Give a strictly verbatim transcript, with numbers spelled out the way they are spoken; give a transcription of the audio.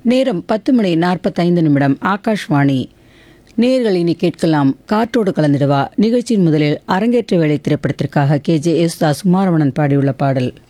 நேரம் பத்து மணி நாற்பத்தைந்து நிமிடம். ஆகாஷ்வாணி. நேயர்கள் இனி கேட்கலாம் காற்றோடு கலந்திடவா. நிகழ்ச்சியின் முதலில் அரங்கேற்ற வேலை திரைப்படத்திற்காக கே ஜே யேசுதாஸ் குமாரமணன் பாடியுள்ள பாடல்.